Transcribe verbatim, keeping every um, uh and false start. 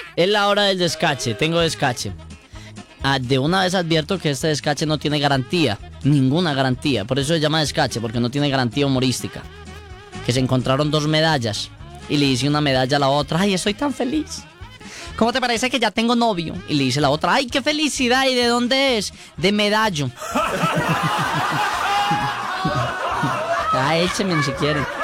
Es la hora del descache, tengo descache. Ah, de una vez advierto que este descache no tiene garantía, ninguna garantía. Por eso se llama descache, porque no tiene garantía humorística. Que se encontraron dos medallas y le hice una medalla a la otra. Ay, estoy tan feliz. ¿Cómo te parece que ya tengo novio? Y le dice la otra, ay, qué felicidad. ¿Y de dónde es? De Medallo. Ah, écheme si quieren.